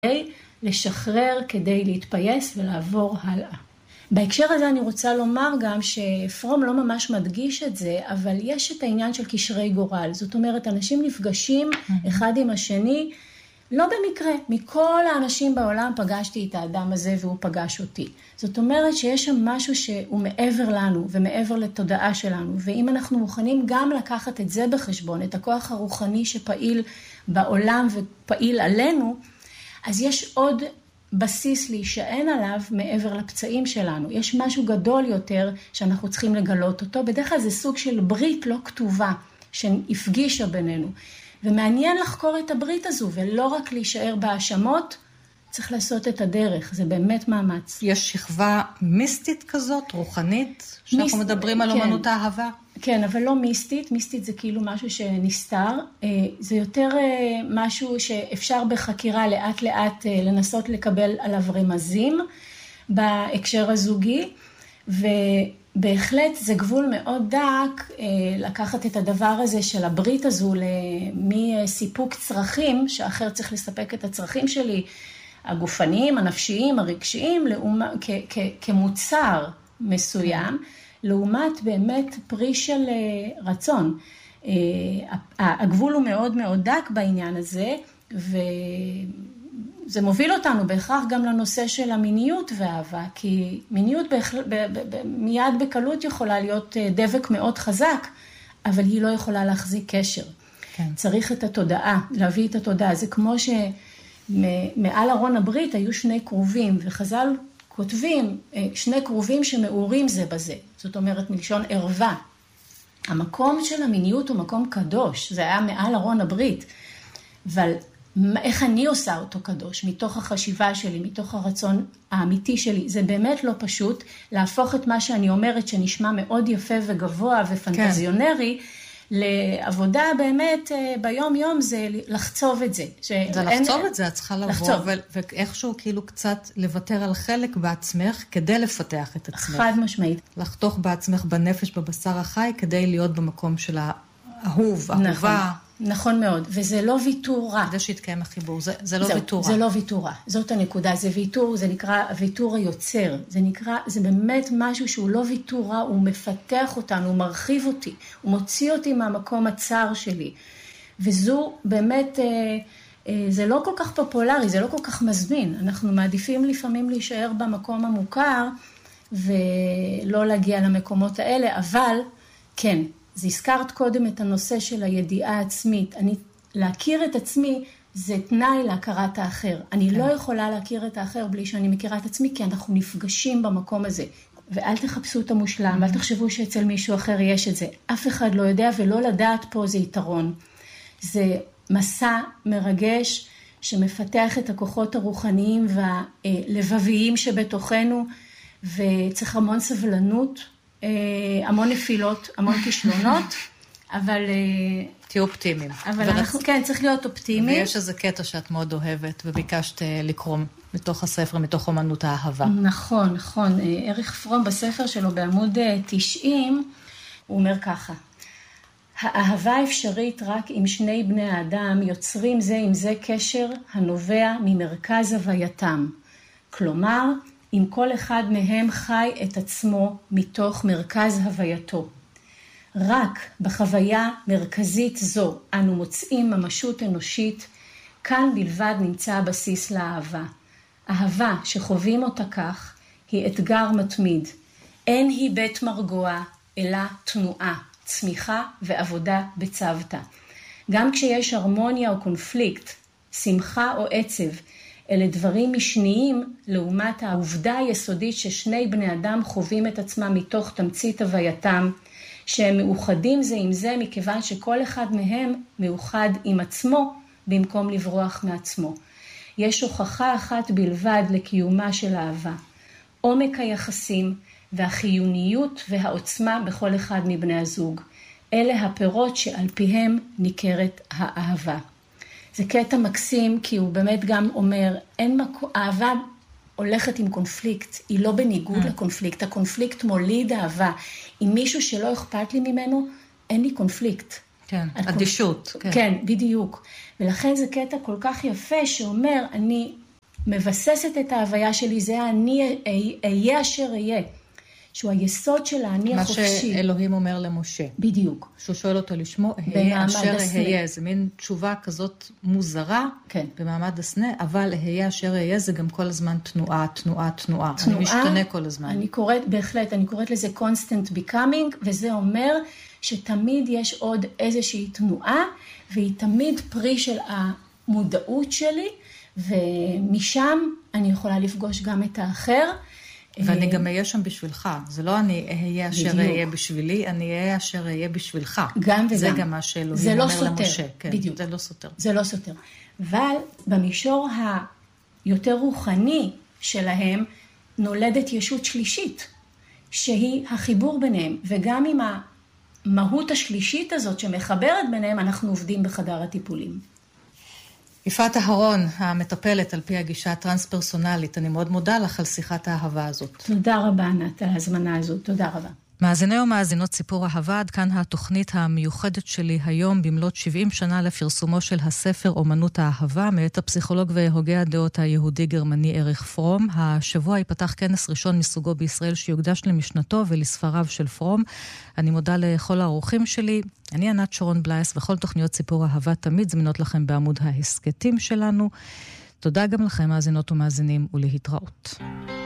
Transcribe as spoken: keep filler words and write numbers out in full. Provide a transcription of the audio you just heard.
לשחרר כדי להתפייס ולעבור הלאה. בהקשר הזה אני רוצה לומר גם שפרום לא ממש מדגיש את זה, אבל יש את העניין של קשרי גורל. זאת אומרת, אנשים נפגשים אחד עם השני, לא במקרה, מכל האנשים בעולם פגשתי את האדם הזה והוא פגש אותי. זאת אומרת שיש שם משהו שהוא מעבר לנו ומעבר לתודעה שלנו, ואם אנחנו מוכנים גם לקחת את זה בחשבון, את הכוח הרוחני שפעיל בעולם ופעיל עלינו, אז יש עוד בסיס להישען עליו מעבר לפצעים שלנו. יש משהו גדול יותר שאנחנו צריכים לגלות אותו. בדרך כלל זה סוג של ברית לא כתובה שהפגישה בינינו. ומעניין לחקור את הברית הזו ולא רק להישאר בהאשמות, צריך לעשות את הדרך. זה באמת מאמץ. יש שכבה מיסטית כזאת, רוחנית, שאנחנו מיסט... מדברים על אומנות האהבה? כן, אבל לא מיסטית. מיסטית זה כאילו משהו שנסתר. זה יותר משהו שאפשר בחקירה לאט לאט לנסות לקבל עליו רמזים בהקשר הזוגי, ובהחלט זה גבול מאוד דק לקחת את הדבר הזה של הברית הזו מסיפוק צרכים, שאחר צריך לספק את הצרכים שלי, הגופניים, הנפשיים, הרגשיים, כ- כ- כמוצר מסוים, לעומת באמת פרי של רצון. הגבול הוא מאוד מאוד דק בעניין הזה, וזה מוביל אותנו בהכרח גם לנושא של המיניות והאהבה, כי מיניות בהחל... ב... ב... ב... מיד בקלות יכולה להיות דבק מאוד חזק, אבל היא לא יכולה להחזיק קשר. כן. צריך את התודעה, להביא את התודעה. זה כמו שמעל ארון הברית היו שני קרובים, וחז"ל כותבים שני קרובים שמאורים זה בזה. זאת אומרת, מלשון ערווה. המקום של המיניות הוא מקום קדוש, זה היה מעל ארון הברית. אבל איך אני עושה אותו קדוש? מתוך החשיבה שלי, מתוך הרצון האמיתי שלי. זה באמת לא פשוט להפוך את מה שאני אומרת, שנשמע מאוד יפה וגבוה ופנטזיונרי, כן. לעבודה באמת ביום יום זה לחצוב את זה. זה לחצוב את זה, את צריכה לבוא ואיכשהו כאילו קצת לוותר על חלק בעצמך כדי לפתח את עצמך. חד משמעית. לחתוך בעצמך בנפש בבשר החי כדי להיות במקום של האהוב, אהובה. נכון מאוד, וזה לא ויתור רע. כדי שיתקיים החיבור, זה, זה לא זה, ויתור רע. זה לא ויתור רע, זאת הנקודה, זה ויתור, זה נקרא ויתור היוצר, זה נקרא, זה באמת משהו שהוא לא ויתור רע, הוא מפתח אותנו, הוא מרחיב אותי, הוא מוציא אותי מהמקום הצר שלי, וזו באמת, אה, אה, זה לא כל כך פופולרי, זה לא כל כך מזמין, אנחנו מעדיפים לפעמים להישאר במקום המוכר, ולא להגיע למקומות האלה, אבל כן, אז הזכרת קודם את הנושא של הידיעה העצמית. אני, להכיר את עצמי זה תנאי להכרת האחר. אני כן. לא יכולה להכיר את האחר בלי שאני מכירה את עצמי, כי אנחנו נפגשים במקום הזה. ואל תחפשו את המושלם, ואל תחשבו שאצל מישהו אחר יש את זה. אף אחד לא יודע, ולא לדעת פה זה יתרון. זה מסע מרגש שמפתח את הכוחות הרוחניים והלבביים שבתוכנו, וצריך המון סבלנות, המון נפילות, המון כישלונות, אבל תהיו אופטימיים. אבל אנחנו, כן, צריך להיות אופטימיים. ויש איזה קטע שאת מאוד אוהבת, וביקשת לקרוא מתוך הספר, מתוך אומנות האהבה. נכון, נכון. אריך פרום בספר שלו בעמוד תשעים, הוא אומר ככה, האהבה אפשרית רק אם שני בני האדם יוצרים זה עם זה קשר הנובע ממרכז הווייתם. כלומר, אם כל אחד מהם חי את עצמו מתוך מרכז הווייתו. רק בחוויה מרכזית זו אנו מוצאים ממשות אנושית, כאן בלבד נמצא הבסיס לאהבה. אהבה שחווים אותה כך היא אתגר מתמיד. אין היא בית מרגוע, אלא תנועה, צמיחה ועבודה בצוותא. גם כשיש הרמוניה או קונפליקט, שמחה או עצב, אלה דברים משניים לעומת העובדה היסודית ששני בני אדם חווים את עצמם מתוך תמצית הווייתם, שהם מאוחדים זה עם זה מכיוון שכל אחד מהם מאוחד עם עצמו במקום לברוח מעצמו. יש הוכחה אחת בלבד לקיומה של אהבה, עומק היחסים והחיוניות והעוצמה בכל אחד מבני הזוג. אלה הפירות שעל פיהם ניכרת האהבה. זה קטע מקסים, כי הוא באמת גם אומר, אין מקום, אהבה הולכת עם קונפליקט, היא לא בניגוד לקונפליקט, הקונפליקט מוליד אהבה. עם מישהו שלא אכפת לי ממנו, אין לי קונפליקט. כן, אדישות. כן, בדיוק. ולכן זה קטע כל כך יפה שאומר, אני מבססת את ההוויה שלי, זה אני אהיה אשר אהיה. שהוא היסוד של האני החופשי. מה שאלוהים אומר למשה. בדיוק. שהוא שואל אותו לשמו, היה אשר היה. זה מין תשובה כזאת מוזרה, כן. במעמד הסנה, אבל היה אשר היה זה גם כל הזמן תנועה, תנועה, תנועה. תנועה. אני משתנה כל הזמן. אני קוראת, בהחלט, אני קוראת לזה constant becoming, וזה אומר שתמיד יש עוד איזושהי תנועה, והיא תמיד פרי של המודעות שלי, ומשם אני יכולה לפגוש גם את האחר, ואני גם אהיה שם בשבילך. זה לא אני אהיה אשר אהיה בשבילי, אני אהיה אשר אהיה בשבילך. גם וגם. זה גם מה שאלוהים אומר למשה. בדיוק. זה לא סותר. זה לא סותר. אבל במישור היותר רוחני שלהם, נולדת ישות שלישית, שהיא החיבור ביניהם. וגם עם המהות השלישית הזאת שמחברת ביניהם, אנחנו עובדים בחדר הטיפולים. יפעת אהרון, המטפלת על פי הגישה הטרנס-פרסונלית, אני מאוד מודה לך על שיחת האהבה הזאת. תודה רבה, נת, על ההזמנה הזאת. תודה רבה. מאזיני ומאזינות סיפור אהבה, עד כאן התוכנית המיוחדת שלי היום, במלאת שבעים שנה לפרסומו של הספר אומנות האהבה, מאת הפסיכולוג והוגה הדעות היהודי-גרמני אריך פרום. השבוע ייפתח כנס ראשון מסוגו בישראל שיוקדש למשנתו ולספריו של פרום. אני מודה לכל האורחים שלי. אני ענת שרון בלייס, וכל תוכניות סיפור אהבה תמיד זמינות לכם בעמוד ההסקטים שלנו. תודה גם לכם, מאזינות ומאזינים, ולהתראות.